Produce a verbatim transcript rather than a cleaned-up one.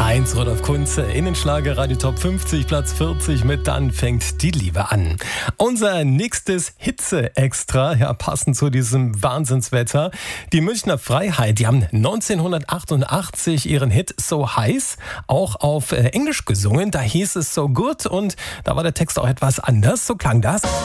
Heinz Rudolf Kunze, Innenschlager Radio Top fünfzig, Platz vierzig mit Dann fängt die Liebe an. Unser nächstes Hitze-Extra, ja, passend zu diesem Wahnsinnswetter. Die Münchner Freiheit, die haben neunzehnhundertachtundachtzig ihren Hit So Heiß auch auf Englisch gesungen. Da hieß es So Good und da war der Text auch etwas anders. So klang das.